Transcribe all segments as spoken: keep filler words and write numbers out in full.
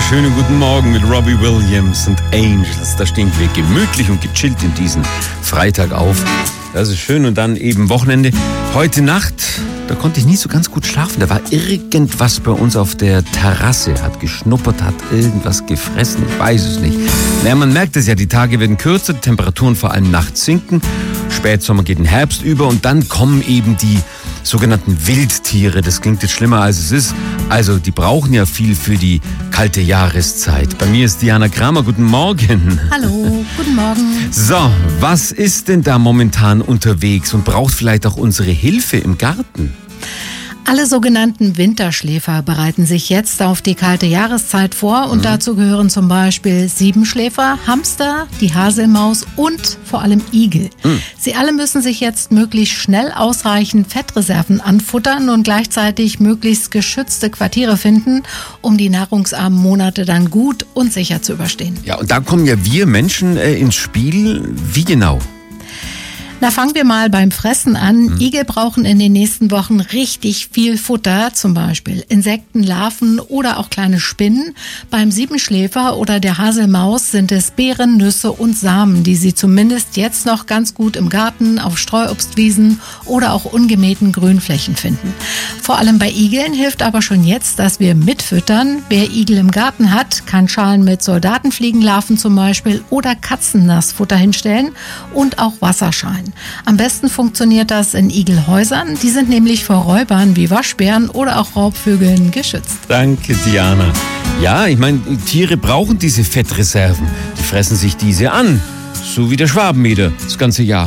wunderschönen guten Morgen mit Robbie Williams und Angels. Da stehen wir gemütlich und gechillt in diesen Freitag auf. Das ist schön. Und dann eben Wochenende. Heute Nacht, da konnte ich nie so ganz gut schlafen. Da war irgendwas bei uns auf der Terrasse. Hat geschnuppert, hat irgendwas gefressen. Ich weiß es nicht. Naja, man merkt es ja, die Tage werden kürzer, die Temperaturen vor allem nachts sinken. Spätsommer geht in Herbst über und dann kommen eben die sogenannten Wildtiere. Das klingt jetzt schlimmer, als es ist. Also, die brauchen ja viel für die kalte Jahreszeit. Bei mir ist Diana Kramer. Guten Morgen. Hallo, guten Morgen. So, was ist denn da momentan unterwegs und braucht vielleicht auch unsere Hilfe im Garten? Alle sogenannten Winterschläfer bereiten sich jetzt auf die kalte Jahreszeit vor und mhm. dazu gehören zum Beispiel Siebenschläfer, Hamster, die Haselmaus und vor allem Igel. Mhm. Sie alle müssen sich jetzt möglichst schnell ausreichend Fettreserven anfuttern und gleichzeitig möglichst geschützte Quartiere finden, um die nahrungsarmen Monate dann gut und sicher zu überstehen. Ja, und da kommen ja wir Menschen äh, ins Spiel. Wie genau? Na, fangen wir mal beim Fressen an. Mhm. Igel brauchen in den nächsten Wochen richtig viel Futter, zum Beispiel Insekten, Larven oder auch kleine Spinnen. Beim Siebenschläfer oder der Haselmaus sind es Beeren, Nüsse und Samen, die sie zumindest jetzt noch ganz gut im Garten, auf Streuobstwiesen oder auch ungemähten Grünflächen finden. Vor allem bei Igeln hilft aber schon jetzt, dass wir mitfüttern. Wer Igel im Garten hat, kann Schalen mit Soldatenfliegenlarven zum Beispiel oder Katzennassfutter hinstellen und auch Wasserschalen. Am besten funktioniert das in Igelhäusern. Die sind nämlich vor Räubern wie Waschbären oder auch Raubvögeln geschützt. Danke, Diana. Ja, ich meine, Tiere brauchen diese Fettreserven. Die fressen sich diese an. So wie der Schwabenmeder das ganze Jahr.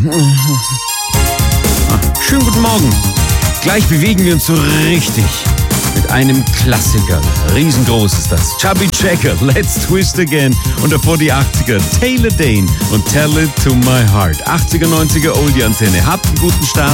Schönen guten Morgen. Gleich bewegen wir uns so richtig. Mit einem Klassiker. Riesengroß ist das. Chubby Checker, Let's Twist Again. Und davor die achtziger, Taylor Dane und Tell It To My Heart. achtziger, neunziger Oldie-Antenne. Habt einen guten Start.